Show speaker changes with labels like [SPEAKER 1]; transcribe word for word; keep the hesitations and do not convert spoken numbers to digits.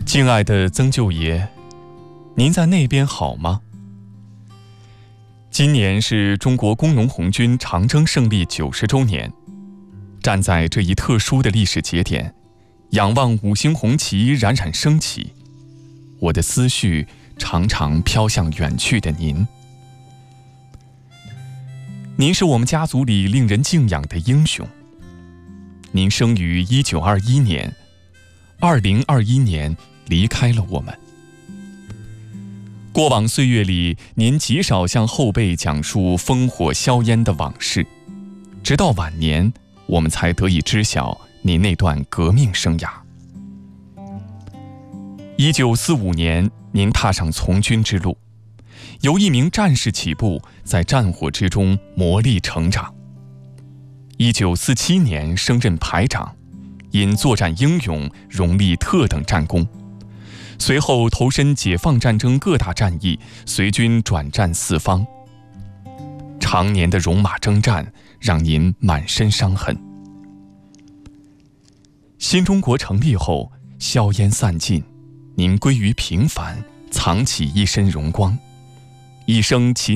[SPEAKER 1] 敬爱的曾舅爷，您在那边好吗？今年是中国工农红军长征胜利九十周年，站在这一特殊的历史节点，仰望五星红旗冉冉升起，我的思绪常常飘向远去的您。您是我们家族里令人敬仰的英雄。您生于一九二一年，二零二一年离开了我们。过往岁月里，您极少向后辈讲述烽火硝烟的往事，直到晚年，我们才得以知晓您那段革命生涯。一九四五年，您踏上从军之路，由一名战士起步，在战火之中磨砺成长。一九四七年升任排长，因作战英勇，荣立特等战功。随后投身解放战争各大战役，随军转战四方。常年的戎马征战，让您满身伤痕。新中国成立后，硝烟散尽，您归于平凡，藏起一身荣光。一生勤